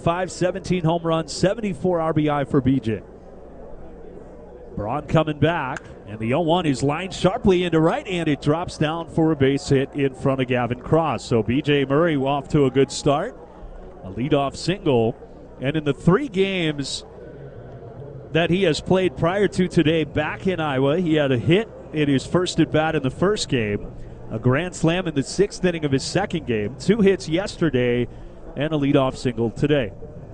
195, 17 home runs, 74 RBI for BJ. Braun coming back, and the 0-1 is lined sharply into right, and it drops down for a base hit in front of Gavin Cross. So BJ Murray off to a good start, a leadoff single, and in the 3 games that he has played prior to today back in Iowa, he had a hit in his first at-bat in the first game, a grand slam in the 6th inning of his second game, 2 hits yesterday, and a leadoff single today.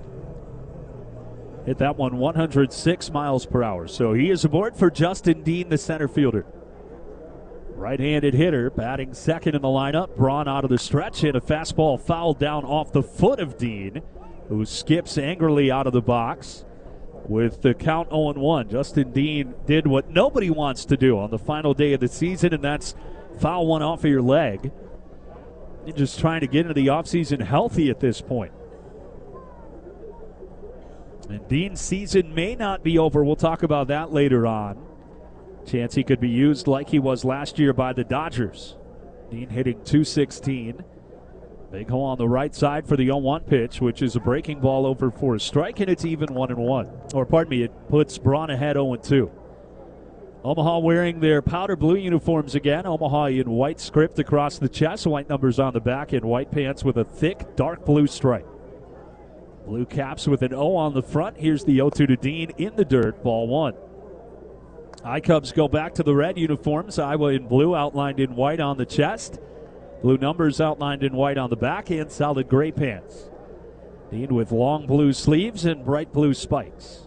Hit that one 106 miles per hour. So he is aboard for Justin Dean, the center fielder. Right-handed hitter, batting second in the lineup. Braun out of the stretch, and a fastball fouled down off the foot of Dean, who skips angrily out of the box with the count 0-1. Justin Dean did what nobody wants to do on the final day of the season, and that's foul one off of your leg. You're just trying to get into the offseason healthy at this point. And Dean's season may not be over. We'll talk about that later on. Chance he could be used like he was last year by the Dodgers. Dean hitting .216. Big hole on the right side for the 0-1 pitch, which is a breaking ball over for a strike, and it's even 1-1. Or pardon me, it puts Braun ahead 0-2. Omaha wearing their powder blue uniforms again. Omaha in white script across the chest, white numbers on the back, and white pants with a thick dark blue stripe. Blue caps with an O on the front. Here's the 0-2 to Dean in the dirt, ball 1. I-Cubs go back to the red uniforms. Iowa in blue, outlined in white on the chest. Blue numbers outlined in white on the back, and solid gray pants. Dean with long blue sleeves and bright blue spikes.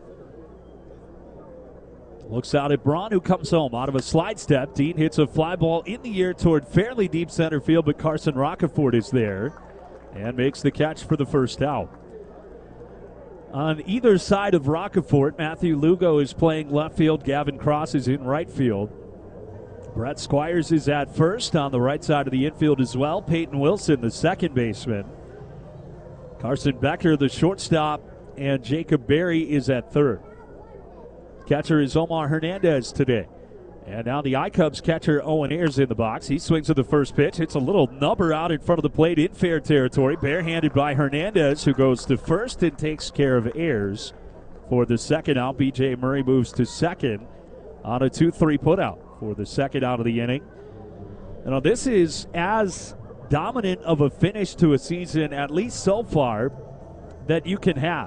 Looks out at Braun, who comes home out of a slide step. Dean hits a fly ball in the air toward fairly deep center field, but Carson Roccaforte is there and makes the catch for the first out. On either side of Roccaforte, Matthew Lugo is playing left field. Gavin Cross is in right field. Brett Squires is at first on the right side of the infield as well. Peyton Wilson, the second baseman. Carson Becker, the shortstop, and Jacob Berry is at third. Catcher is Omar Hernandez today. And now the I-Cubs catcher Owen Ayers in the box. He swings to the first pitch. Hits a little nubber out in front of the plate in fair territory. Barehanded by Hernandez, who goes to first and takes care of Ayers for the second out. BJ Murray moves to second on a 2-3 putout for the second out of the inning. Now this is as dominant of a finish to a season, at least so far, that you can have.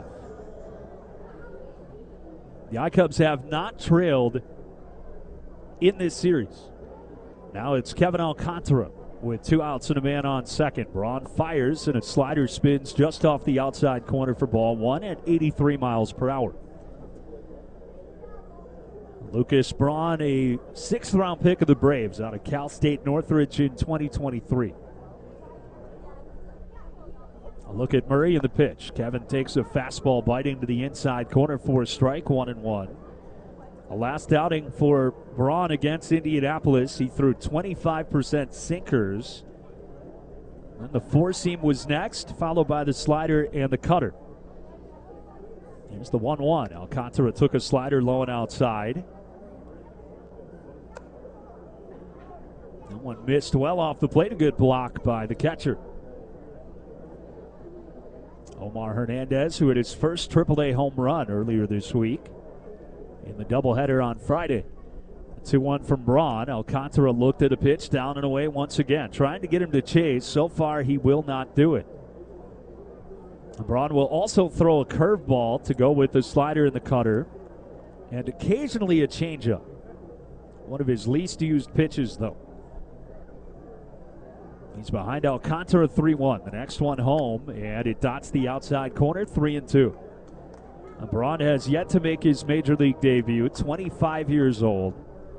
The I-Cubs have not trailed in this series. Now it's Kevin Alcantara with 2 outs and a man on second. Braun fires, and a slider spins just off the outside corner for ball 1 at 83 miles per hour. Lucas Braun, a 6th-round pick of the Braves out of Cal State Northridge in 2023. A look at Murray in the pitch. Kevin takes a fastball biting to the inside corner for a strike, 1-1. A last outing for Braun against Indianapolis. He threw 25% sinkers. And the 4-seam was next, followed by the slider and the cutter. Here's the 1-1. Alcantara took a slider low and outside. That one missed well off the plate. A good block by the catcher. Omar Hernandez, who had his first AAA home run earlier this week in the doubleheader on Friday. 2-1 from Braun. Alcantara looked at a pitch, down and away once again, trying to get him to chase. So far, he will not do it. Braun will also throw a curveball to go with the slider and the cutter, and occasionally a changeup. One of his least used pitches, though. He's behind Alcantara 3-1. The next one home, and it dots the outside corner, 3-2. Braun has yet to make his major league debut, 25 years old.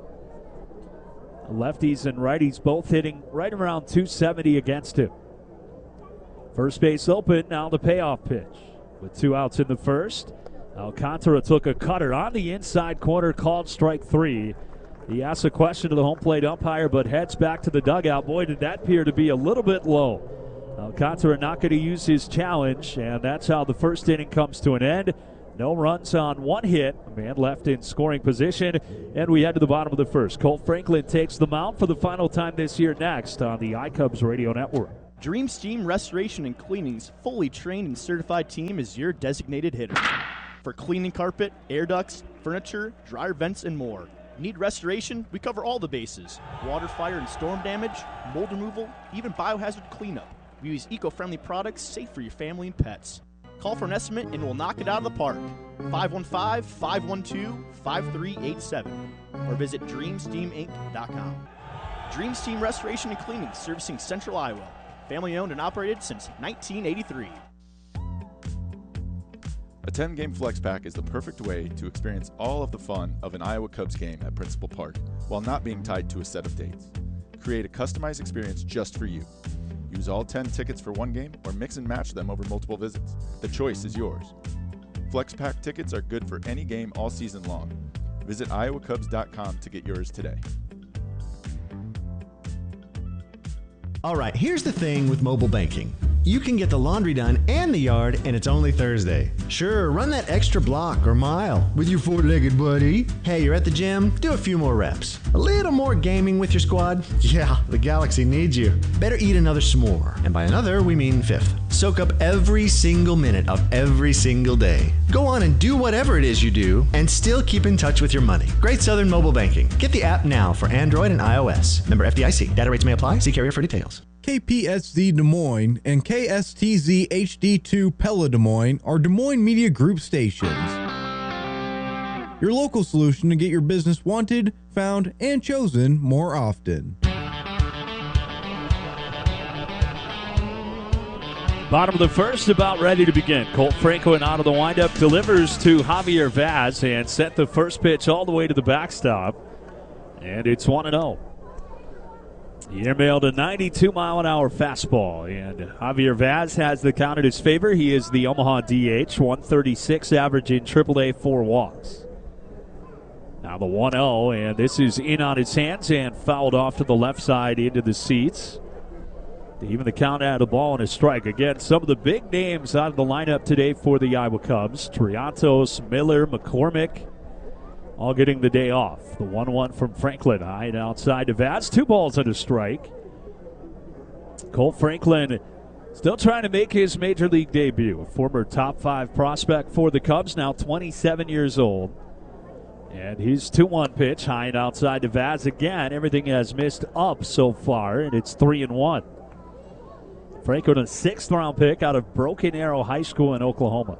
Lefties and righties both hitting right around 270 against him. First base open, now the payoff pitch. With 2 outs in the first, Alcantara took a cutter on the inside corner, called strike 3. He asks a question to the home plate umpire, but heads back to the dugout. Boy, did that appear to be a little bit low. Alcantara not going to use his challenge, and that's how the first inning comes to an end. No runs on 1 hit. A man left in scoring position, and we head to the bottom of the first. Colt Franklin takes the mound for the final time this year next on the I-Cubs Radio Network. Dream Steam Restoration and Cleaning's fully trained and certified team is your designated hitter. For cleaning carpet, air ducts, furniture, dryer vents, and more. Need restoration? We cover all the bases. Water, fire, and storm damage, mold removal, even biohazard cleanup. We use eco-friendly products safe for your family and pets. Call for an estimate and we'll knock it out of the park. 515-512-5387 or visit DreamSteamInc.com. Dream Steam Restoration and Cleaning, servicing Central Iowa. Family owned and operated since 1983. A 10-game flex pack is the perfect way to experience all of the fun of an Iowa Cubs game at Principal Park while not being tied to a set of dates. Create a customized experience just for you. Use all 10 tickets for one game or mix and match them over multiple visits. The choice is yours. Flex pack tickets are good for any game all season long. Visit iowacubs.com to get yours today. All right, here's the thing with mobile banking. You can get the laundry done and the yard, and it's only Thursday. Sure, run that extra block or mile with your four-legged buddy. Hey, you're at the gym? Do a few more reps. A little more gaming with your squad? Yeah, the Galaxy needs you. Better eat another s'more. And by another, we mean fifth. Soak up every single minute of every single day. Go on and do whatever it is you do, and still keep in touch with your money. Great Southern Mobile Banking. Get the app now for Android and iOS. Member FDIC. Data rates may apply. See carrier for details. KPSZ Des Moines and KSTZ HD2 Pella Des Moines are Des Moines Media Group stations. Your local solution to get your business wanted, found, and chosen more often. Bottom of the first, about ready to begin. Colt Franklin out of the windup, delivers to Javier Vaz and sent the first pitch all the way to the backstop. And it's 1-0. He airmailed a 92-mile-an-hour fastball, and Javier Vaz has the count in his favor. He is the Omaha DH, 136 average in AAA, 4 walks. Now the 1-0, and this is in on his hands and fouled off to the left side into the seats. Even the count out of the ball and a strike. Again, some of the big names out of the lineup today for the Iowa Cubs. Triantos, Miller, McCormick, all getting the day off. The 1-1 from Franklin, high and outside to Vaz. 2 balls and a strike. Colt Franklin still trying to make his major league debut. A former top 5 prospect for the Cubs, now 27 years old. And his 2-1 pitch, high and outside to Vaz again. Everything has missed up so far, and it's 3-1. Franklin, a 6th-round pick out of Broken Arrow High School in Oklahoma.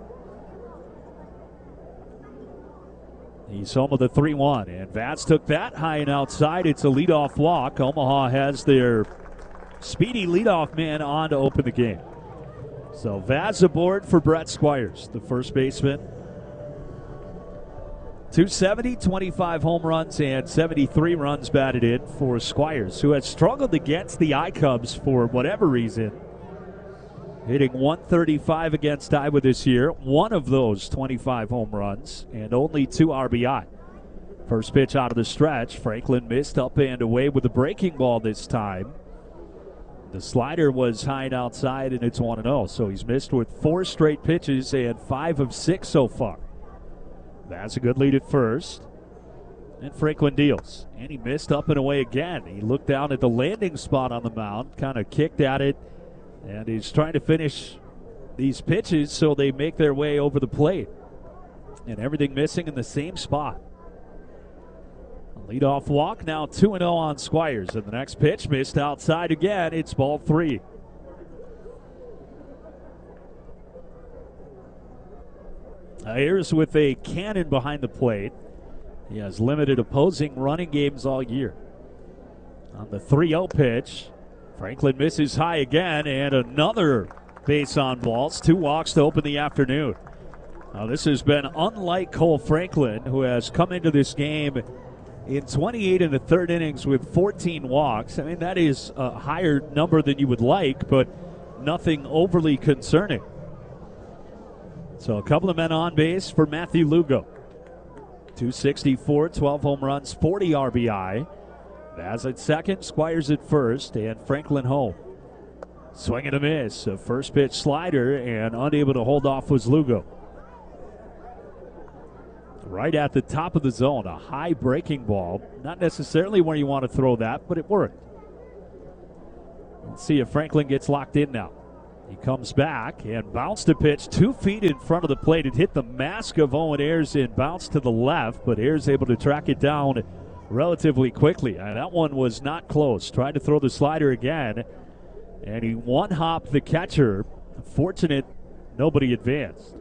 He's home of the 3-1, and Vaz took that high and outside. It's a leadoff walk. Omaha has their speedy leadoff man on to open the game. So Vaz aboard for Brett Squires, the first baseman. 270, 25 home runs, and 73 runs batted in for Squires, who has struggled against the I-Cubs for whatever reason. Hitting 135 against Iowa this year. One of those 25 home runs and only 2 RBI. First pitch out of the stretch. Franklin missed up and away with the breaking ball this time. The slider was high and outside, and it's 1-0. So he's missed with 4 straight pitches and 5 of 6 so far. That's a good lead at first. And Franklin deals. And he missed up and away again. He looked down at the landing spot on the mound, kind of kicked at it. And he's trying to finish these pitches so they make their way over the plate. And everything missing in the same spot. A leadoff walk, now 2-0 on Squires. And the next pitch missed outside again. It's ball 3. Ayers with a cannon behind the plate. He has limited opposing running games all year. On the 3-0 pitch, Franklin misses high again, and another base on balls. 2 walks to open the afternoon. Now, this has been unlike Cole Franklin, who has come into this game in 28 and a third innings with 14 walks. I mean, that is a higher number than you would like, but nothing overly concerning. So a couple of men on base for Matthew Lugo. 264, 12 home runs, 40 RBI. Vaz at second, Squires at first, and Franklin home. Swing and a miss. A first pitch slider, and unable to hold off was Lugo. Right at the top of the zone, a high breaking ball. Not necessarily where you want to throw that, but it worked. Let's see if Franklin gets locked in now. He comes back and bounced a pitch 2 feet in front of the plate. It hit the mask of Owen Ayers and bounced to the left, but Ayers able to track it down relatively quickly. That one was not close. Tried to throw the slider again, and he one-hopped the catcher. Fortunate nobody advanced.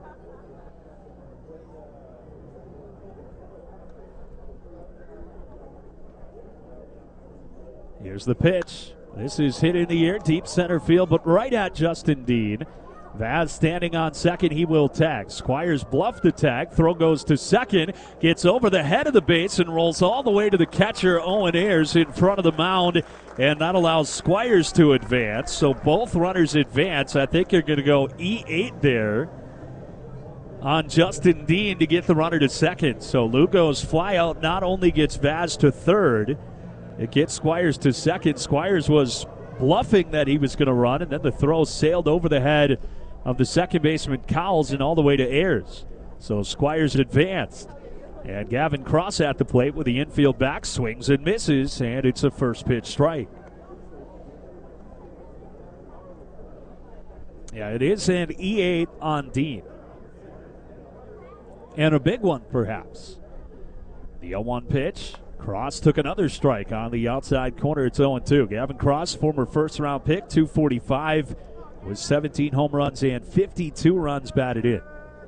Here's the pitch. This is hit in the air, deep center field, but right at Justin Dean. Vaz standing on second, he will tag. Squires bluffed the tag, throw goes to second, gets over the head of the base and rolls all the way to the catcher, Owen Ayers, in front of the mound, and that allows Squires to advance. So both runners advance. I think you're going to go E8 there on Justin Dean to get the runner to second. So Lugo's flyout not only gets Vaz to third, it gets Squires to second. Squires was bluffing that he was going to run, and then the throw sailed over the head of the second baseman Cowles and all the way to Ayers. So Squires advanced. And Gavin Cross at the plate with the infield back, swings and misses, and it's a first pitch strike. Yeah, it is an E8 on Dean. And a big one, perhaps. The 0-1 pitch. Cross took another strike on the outside corner. It's 0-2. Gavin Cross, former first-round pick, 245, with 17 home runs and 52 runs batted in.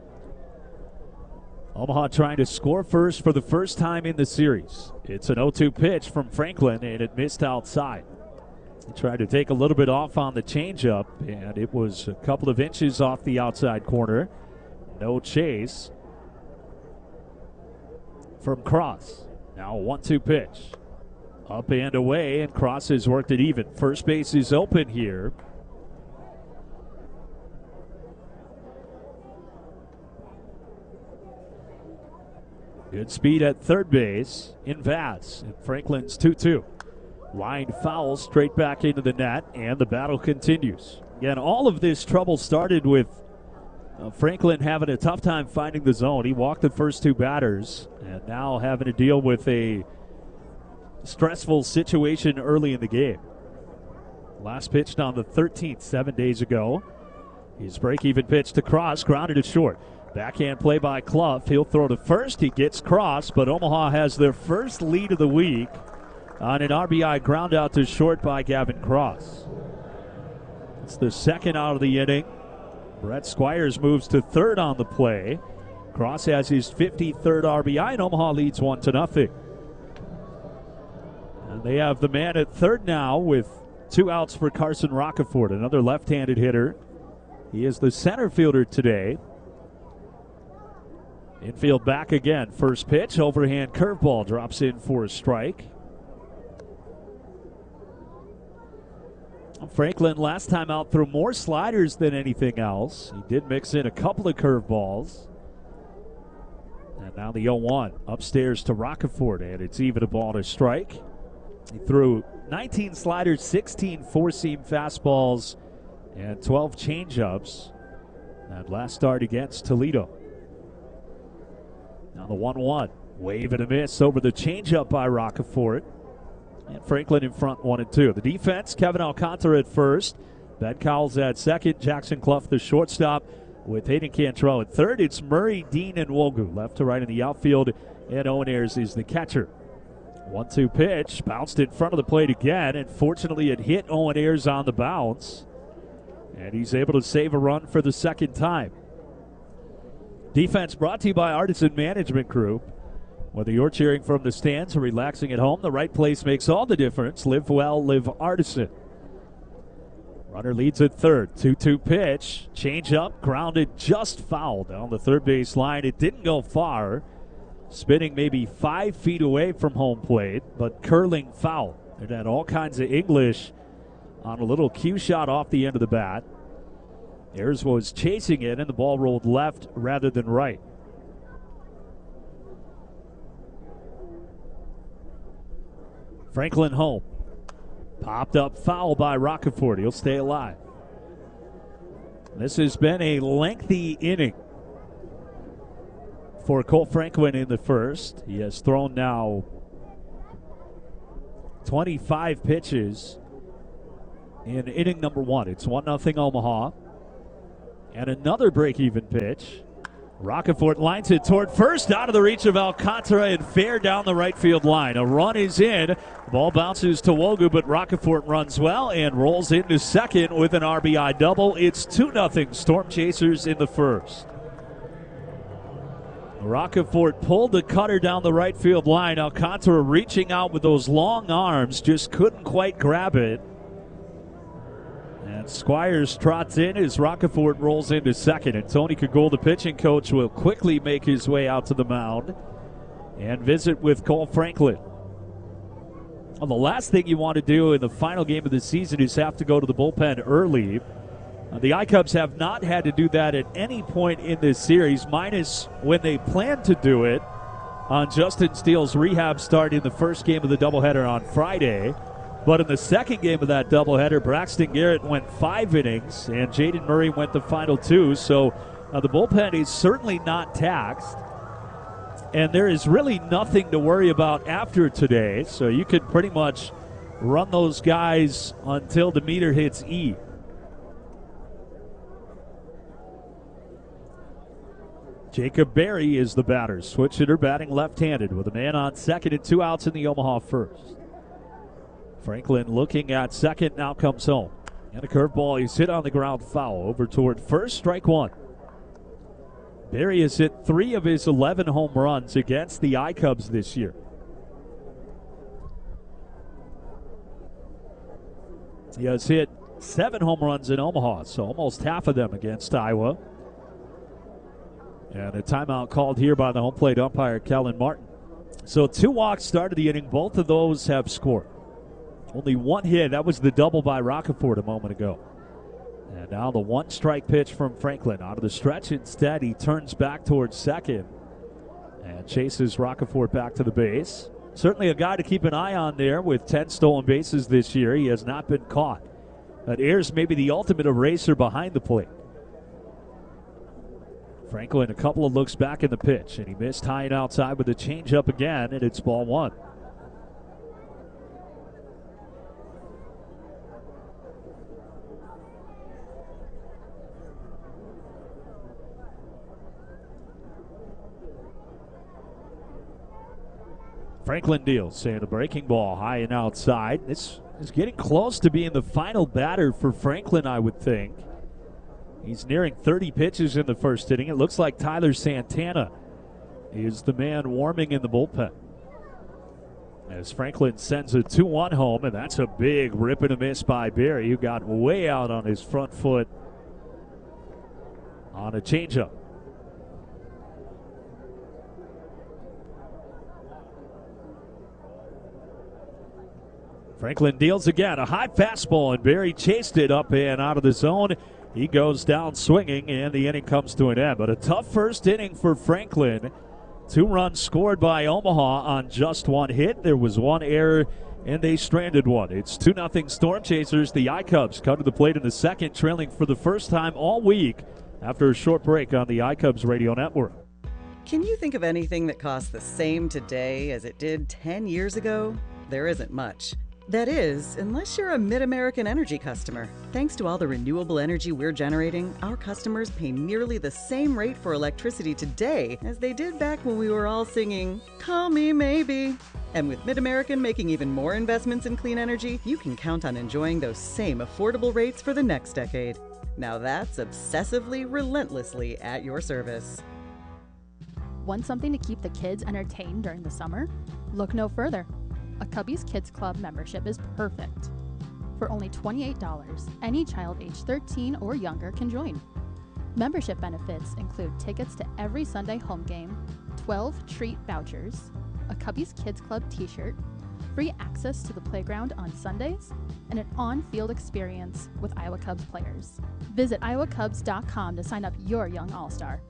Omaha trying to score first for the first time in the series. It's an 0-2 pitch from Franklin, and it missed outside. He tried to take a little bit off on the changeup, and it was a couple of inches off the outside corner. No chase from Cross. Now a 1-2 pitch. Up and away, and Cross has worked it even. First base is open here. Good speed at third base in Vaz. And Franklin's 2-2. Line foul straight back into the net, and the battle continues. Again, all of this trouble started with Franklin having a tough time finding the zone. He walked the first two batters, and now having to deal with a stressful situation early in the game. Last pitched on the 13th, 7 days ago. His break-even pitch to Cross, grounded to short. Backhand play by Clough. He'll throw to first. He gets Cross, but Omaha has their first lead of the week on an RBI ground out to short by Gavin Cross. It's the second out of the inning. Brett Squires moves to third on the play. Cross has his 53rd RBI, and Omaha leads 1-0. And they have the man at third now with 2 outs for Carson Roccaforte, another left-handed hitter. He is the center fielder today. Infield back again. First pitch, overhand curveball drops in for a strike. Franklin last time out threw more sliders than anything else. He did mix in a couple of curveballs. And now the 0-1 upstairs to Roccaforte, and it's even a ball to strike. He threw 19 sliders, 16 four-seam fastballs, and 12 changeups. That last start against Toledo. Now the 1-1. Wave and a miss over the changeup by Roccaforte. And Franklin in front 1-2. The defense, Kevin Alcantara at first. Ben Cowles at second. Jackson Clough the shortstop with Hayden Cantrell at third. It's Murray, Dean, and Wogu left to right in the outfield. And Owen Ayers is the catcher. 1-2 pitch. Bounced in front of the plate again. And fortunately it hit Owen Ayers on the bounce. And he's able to save a run for the second time. Defense brought to you by Artisan Management Group. Whether you're cheering from the stands or relaxing at home, the right place makes all the difference. Live well, live Artisan. Runner leads at third. 2-2 pitch. Change up, grounded just foul down the third base line. It didn't go far. Spinning maybe 5 feet away from home plate, but curling foul. It had all kinds of English on a little cue shot off the end of the bat. Ayers was chasing it, and the ball rolled left rather than right. Franklin home. Popped up foul by Roccaforte. He'll stay alive. This has been a lengthy inning for Cole Franklin in the first. He has thrown now 25 pitches. in inning number 1. It's 1-0 Omaha. And another break-even pitch. Roccaforte lines it toward first, out of the reach of Alcantara and fair down the right field line. A run is in. The ball bounces to Wogu, but Roccaforte runs well and rolls into second with an RBI double. It's 2-0 Storm Chasers in the first. Roccaforte pulled the cutter down the right field line. Alcantara reaching out with those long arms, just couldn't quite grab it. And Squires trots in as Roccaforte rolls into second. And Tony Kagol, the pitching coach, will quickly make his way out to the mound and visit with Cole Franklin. Well, the last thing you want to do in the final game of the season is have to go to the bullpen early. The I-Cubs have not had to do that at any point in this series, minus when they plan to do it on Justin Steele's rehab start in the first game of the doubleheader on Friday. But in the second game of that doubleheader, Braxton Garrett went 5 innings, and Jaden Murray went the final 2. So the bullpen is certainly not taxed. And there is really nothing to worry about after today. So you could pretty much run those guys until the meter hits E. Jacob Berry is the batter. Switch hitter batting left-handed with a man on second and 2 outs in the Omaha first. Franklin looking at second, now comes home. And a curveball is hit on the ground foul over toward first, strike 1. Berry has hit 3 of his 11 home runs against the I-Cubs this year. He has hit 7 home runs in Omaha, so almost half of them against Iowa. And a timeout called here by the home plate umpire, Kellen Martin. So 2 walks started the inning. Both of those have scored. Only 1 hit. That was the double by Roccaforte a moment ago. And now the 1-strike pitch from Franklin. Out of the stretch instead, he turns back towards second and chases Roccaforte back to the base. Certainly a guy to keep an eye on there with 10 stolen bases this year. He has not been caught. That Ayers may be the ultimate eraser behind the plate. Franklin a couple of looks back in the pitch, and he missed high and outside with a changeup again, and it's ball 1. Franklin deals, saying a breaking ball high and outside. This is getting close to being the final batter for Franklin, I would think. He's nearing 30 pitches in the first inning. It looks like Tyler Santana is the man warming in the bullpen. As Franklin sends a 2-1 home, and that's a big rip and a miss by Berry, who got way out on his front foot on a changeup. Franklin deals again, a high fastball, and Berry chased it up and out of the zone. He goes down swinging, and the inning comes to an end. But a tough first inning for Franklin. 2 runs scored by Omaha on just 1 hit. There was 1 error, and they stranded 1. It's 2-0 Storm Chasers. The I-Cubs come to the plate in the second, trailing for the first time all week after a short break on the I-Cubs radio network. Can you think of anything that costs the same today as it did 10 years ago? There isn't much. That is, unless you're a Mid-American Energy customer. Thanks to all the renewable energy we're generating, our customers pay nearly the same rate for electricity today as they did back when we were all singing, "Call Me Maybe." And with Mid-American making even more investments in clean energy, you can count on enjoying those same affordable rates for the next decade. Now that's obsessively, relentlessly at your service. Want something to keep the kids entertained during the summer? Look no further. A Cubbies Kids Club membership is perfect. For only $28, any child age 13 or younger can join. Membership benefits include tickets to every Sunday home game, 12 treat vouchers, a Cubbies Kids Club t-shirt, free access to the playground on Sundays, and an on-field experience with Iowa Cubs players. Visit iowacubs.com to sign up your young all-star.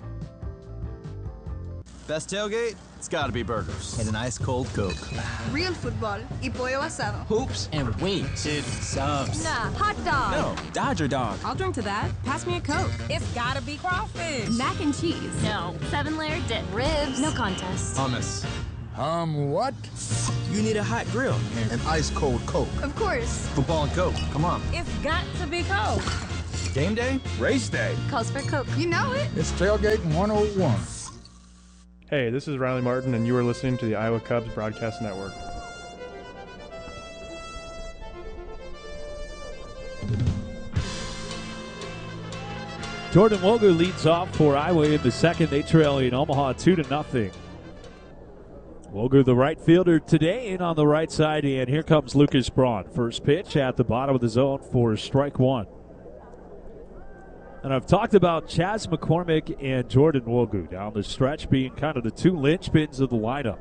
Best tailgate? It's gotta be burgers. And an ice cold Coke. Real football y pollo asado. Hoops and wings. Dude, subs. Nah, hot dog. No, Dodger dog. I'll drink to that. Pass me a Coke. It's gotta be crawfish. Mac and cheese. No, 7-layer dip. Ribs. No contest. Hummus. What? You need a hot grill and an ice-cold Coke. Of course. Football and Coke. Come on. It's got to be Coke. Game day? Race day. Calls for Coke. You know it. It's Tailgating 101. Hey, this is Riley Martin, and you are listening to the Iowa Cubs Broadcast Network. Jordan Wogu leads off for Iowa in the second. They trail in Omaha 2-0. Wogu, the right fielder today, in on the right side, and here comes Lucas Braun. First pitch at the bottom of the zone for strike one. And I've talked about Chas McCormick and Jordan Wogu down the stretch being kind of the two linchpins of the lineup.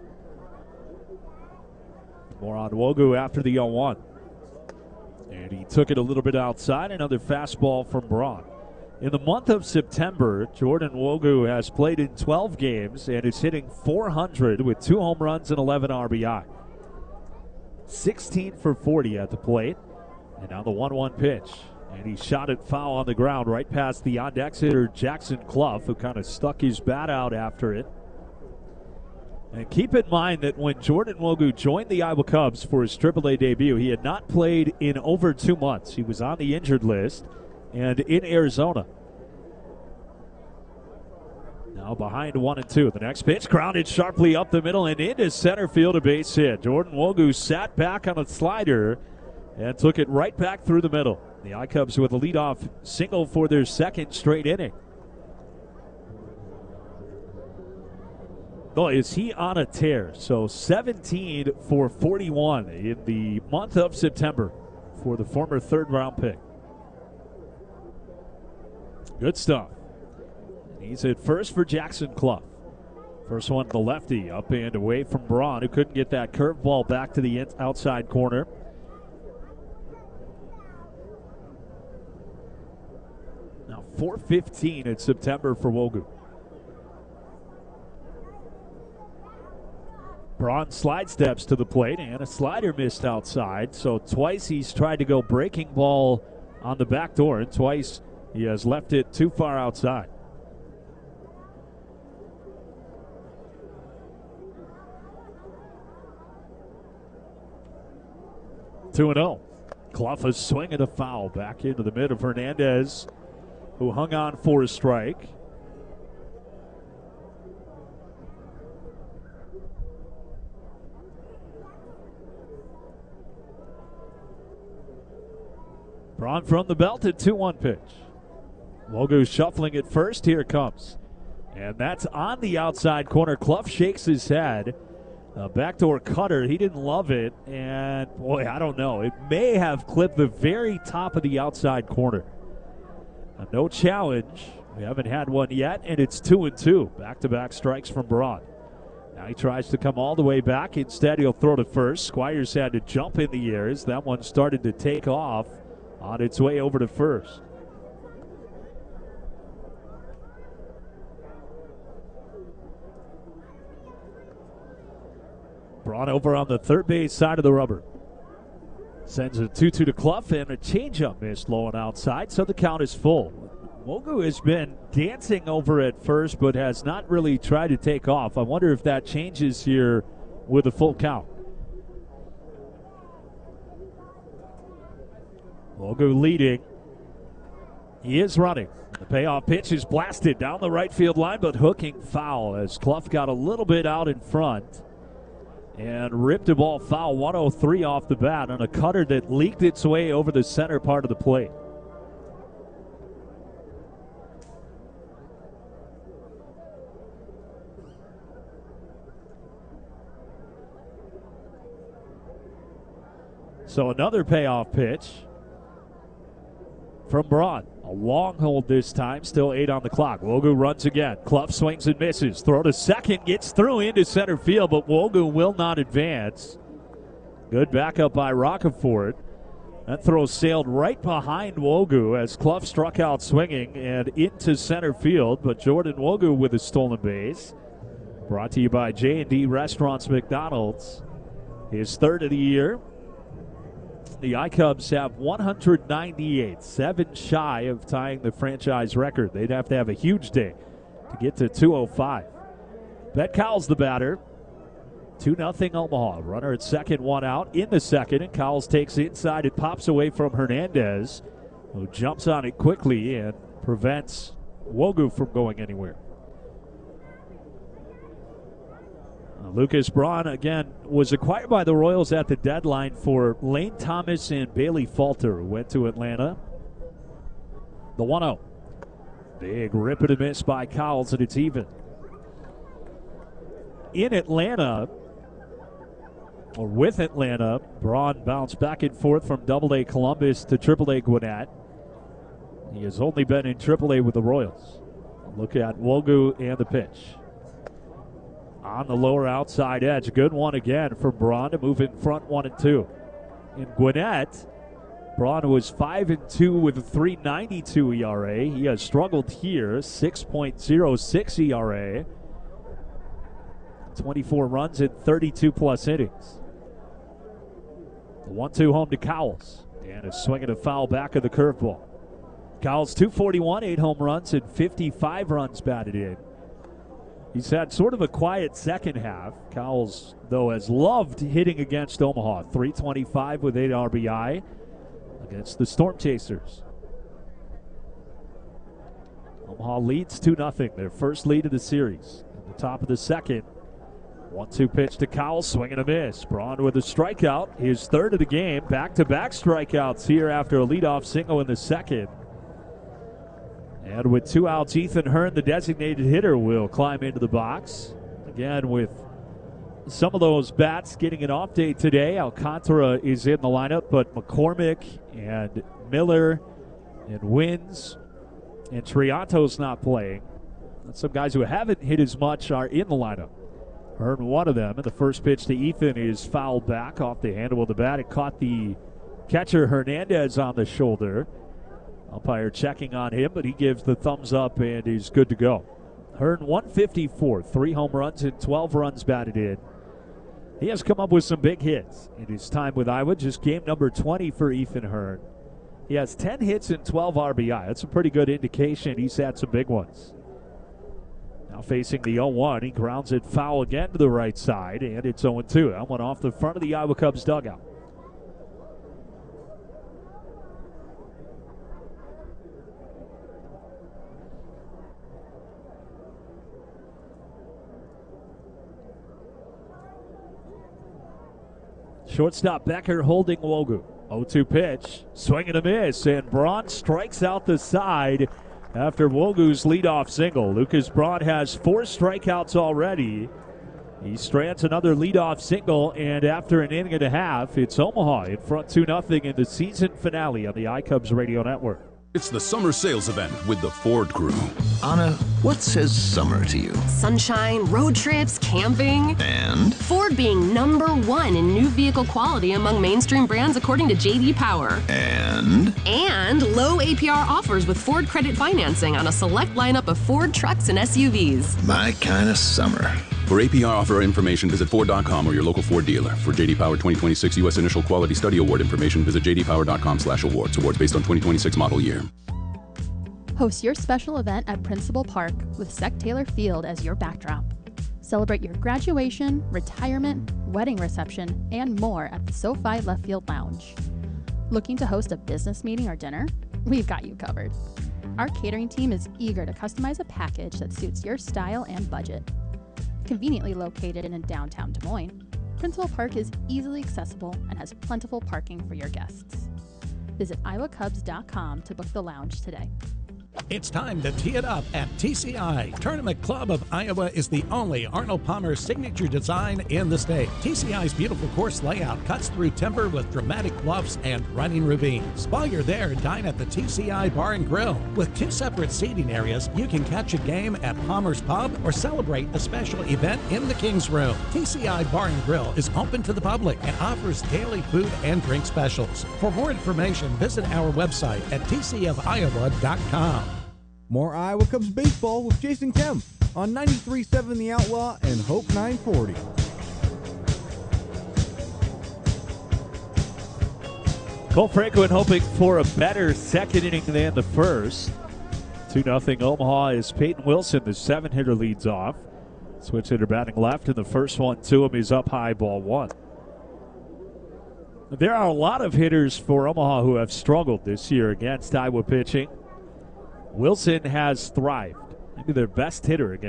More on Wogu after the 0-1. And he took it a little bit outside. Another fastball from Braun. In the month of September, Jordan Wogu has played in 12 games and is hitting .400 with 2 home runs and 11 RBI. 16 for 40 at the plate. And now the 1-1 pitch. And he shot it foul on the ground right past the on-deck hitter Jackson Clough, who kind of stuck his bat out after it. And keep in mind that when Jordan Wogu joined the Iowa Cubs for his AAA debut, he had not played in over 2 months. He was on the injured list and in Arizona. Now behind 1-2. The next pitch grounded sharply up the middle and into center field, a base hit. Jordan Wogu sat back on a slider and took it right back through the middle. The I-Cubs with a leadoff single for their second straight inning. Boy, is he on a tear. So 17 for 41 in the month of September for the former third-round pick. Good stuff. And he's at first for Jackson Clough. First one, the lefty, up and away from Braun, who couldn't get that curveball back to the outside corner. Now 4:15 in September for Wogu. Braun slide steps to the plate, and a slider missed outside. So twice he's tried to go breaking ball on the back door, and twice he has left it too far outside. Two and 0. Clough is swinging a foul back into the mid of Hernandez, who hung on for a strike. Braun from the belt at 2-1 pitch. Wogu shuffling it first. Here it comes. And that's on the outside corner. Clough shakes his head. A backdoor cutter. He didn't love it. And, boy, I don't know. It may have clipped the very top of the outside corner. No challenge. We haven't had one yet, and it's 2-2. Back-to-back strikes from Braun. Now he tries to come all the way back. Instead, he'll throw to first. Squires had to jump in the air as that one started to take off on its way over to first. Braun over on the third base side of the rubber. Sends a 2-2 to Clough, and a changeup missed low and outside, so the count is full. Wogu has been dancing over at first, but has not really tried to take off. I wonder if that changes here with a full count. Wogu leading. He is running. The payoff pitch is blasted down the right field line, but hooking foul as Clough got a little bit out in front and ripped a ball foul, 103 off the bat on a cutter that leaked its way over the center part of the plate. So another payoff pitch from Braun. A long hold this time, still 8 on the clock. Wogu runs again. Clough swings and misses. Throw to second, gets through into center field, but Wogu will not advance. Good backup by Roccaforte. That throw sailed right behind Wogu as Clough struck out swinging and into center field, but Jordan Wogu with a stolen base. Brought to you by J&D Restaurants McDonald's. His third of the year. The I-Cubs have 198, 7 shy of tying the franchise record. They'd have to have a huge day to get to 205. Bet Cowell's the batter. 2-0 Omaha. Runner at second, one out in the second, and Cowles takes it inside. It pops away from Hernandez, who jumps on it quickly and prevents Wogu from going anywhere. Lucas Braun, again, was acquired by the Royals at the deadline for Lane Thomas and Bailey Falter, who went to Atlanta. The 1-0. Big rip and a miss by Cowles, and it's even. In Atlanta, or with Atlanta, Braun bounced back and forth from Double-A Columbus to Triple-A Gwinnett. He has only been in Triple-A with the Royals. Look at Wogu and the pitch. On the lower outside edge. Good one again from Braun to move in front 1-2. In Gwinnett, Braun was 5-2 with a 3.92 ERA. He has struggled here, 6.06 ERA. 24 runs in 32 plus innings. The 1-2 home to Cowles. And a swing and a foul back of the curveball. Cowles 241, 8 home runs and 55 runs batted in. He's had sort of a quiet second half. Cowles, though, has loved hitting against Omaha. 325 with 8 RBI against the Storm Chasers. Omaha leads 2-0, their first lead of the series. At the top of the second, 1-2 pitch to Cowles, swing and a miss. Braun with a strikeout, his third of the game. Back-to-back strikeouts here after a leadoff single in the second. And with 2 outs, Ethan Hearn, the designated hitter, will climb into the box. Again, with some of those bats getting an off day today, Alcantara is in the lineup, but McCormick and Miller and Wins and Trianto's not playing. And some guys who haven't hit as much are in the lineup. Hearn, one of them, and the first pitch to Ethan is fouled back off the handle of the bat. It caught the catcher Hernandez on the shoulder. Umpire checking on him, but he gives the thumbs up and is good to go. Hearn 154, 3 home runs and 12 runs batted in. He has come up with some big hits in his time with Iowa, just game number 20 for Ethan Hearn. He has 10 hits and 12 RBI. That's a pretty good indication he's had some big ones. Now facing the 0-1, he grounds it foul again to the right side, and it's 0-2. That one off the front of the Iowa Cubs dugout. Shortstop Becker holding Wogu. 0-2 pitch, swing and a miss, and Braun strikes out the side after Wogu's leadoff single. Lucas Braun has 4 strikeouts already. He strands another leadoff single, and after an inning and a half, it's Omaha in front 2-0 in the season finale on the iCubs Radio Network. It's the summer sales event with the Ford Crew. Anna, what says summer to you? Sunshine, road trips, camping. And? Ford being #1 in new vehicle quality among mainstream brands according to J.D. Power. And? And low APR offers with Ford credit financing on a select lineup of Ford trucks and SUVs. My kind of summer. For APR offer information, visit Ford.com or your local Ford dealer. For J.D. Power 2026 U.S. Initial Quality Study Award information, visit jdpower.com/awards. Awards based on 2026 model year. Host your special event at Principal Park with Sec Taylor Field as your backdrop. Celebrate your graduation, retirement, wedding reception, and more at the SoFi Left Field Lounge. Looking to host a business meeting or dinner? We've got you covered. Our catering team is eager to customize a package that suits your style and budget. Conveniently located in downtown Des Moines, Principal Park is easily accessible and has plentiful parking for your guests. Visit iowacubs.com to book the lounge today. It's time to tee it up at TCI. Tournament Club of Iowa is the only Arnold Palmer signature design in the state. TCI's beautiful course layout cuts through timber with dramatic bluffs and running ravines. While you're there, dine at the TCI Bar and Grill. With 2 separate seating areas, you can catch a game at Palmer's Pub or celebrate a special event in the King's Room. TCI Bar and Grill is open to the public and offers daily food and drink specials. For more information, visit our website at tcofiowa.com. More Iowa Cubs baseball with Jason Kemp on 93.7 The Outlaw and Hope 940. Cole Franklin hoping for a better second inning than the first. 2-0 Omaha as Peyton Wilson, the 7-hitter, leads off. Switch hitter batting left, and the first one to him is up high, ball one. There are a lot of hitters for Omaha who have struggled this year against Iowa pitching. Wilson has thrived. Maybe their best hitter against